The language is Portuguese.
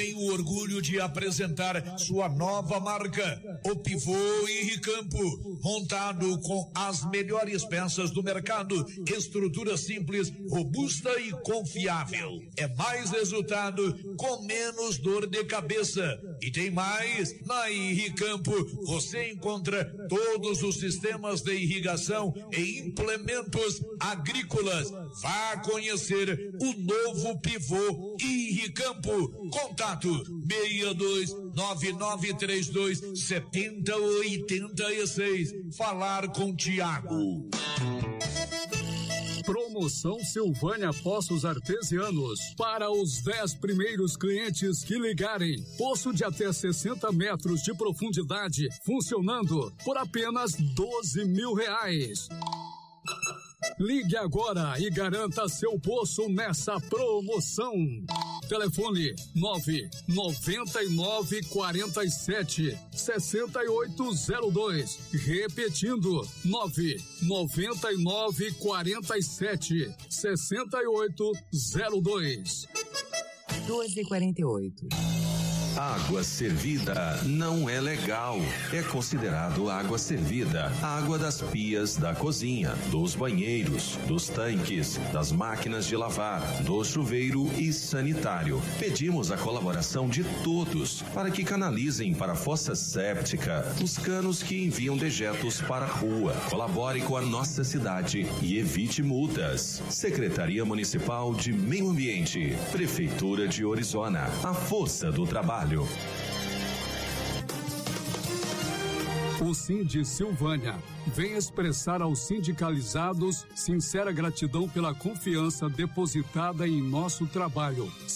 tem o orgulho de apresentar sua nova marca, o Pivô Irricampo, montado com as melhores peças do mercado, estrutura simples, robusta e confiável. É mais resultado com menos dor de cabeça. E tem mais, na Irricampo você encontra todos os sistemas de irrigação e implementos agrícolas. Vá conhecer o novo Pivô Irricampo. Contato 6299327086. Falar com Tiago. Promoção Silvânia Poços Artesianos. Para os 10 primeiros clientes que ligarem, poço de até 60 metros de profundidade, funcionando por apenas R$12.000. Ligue agora e garanta seu poço nessa promoção. Telefone 999476802. Repetindo, 999476802. 12h48. Água servida não é legal. É considerado água servida água das pias da cozinha, dos banheiros, dos tanques, das máquinas de lavar, do chuveiro e sanitário. Pedimos a colaboração de todos para que canalizem para a fossa séptica os canos que enviam dejetos para a rua. Colabore com a nossa cidade e evite multas. Secretaria Municipal de Meio Ambiente, Prefeitura de Orizona, a força do trabalho. O Sindi Silvânia vem expressar aos sindicalizados sincera gratidão pela confiança depositada em nosso trabalho.